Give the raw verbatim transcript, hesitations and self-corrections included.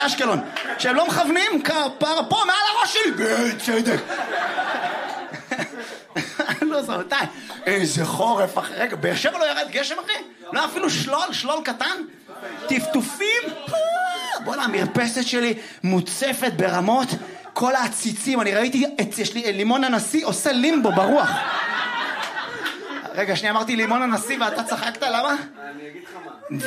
אשקלון, שהם לא מכוונים, כפרה פה מעל הראש שלי, בצדק. לא זרמתי, איזה חורף אחרי, רגע, באר שבע לא ירד גשם אחי? לא, אפילו שלול, שלול קטן, טפטופים, בוא'נה, המרפסת שלי מוצפת ברמות, כל העציצים, אני ראיתי, יש לי לימון הנשיא עושה לימבו ברוח. רגע, שנייה, אמרתי לימון הנשיא ואתה צחקת, למה? אני אגיד לך מה.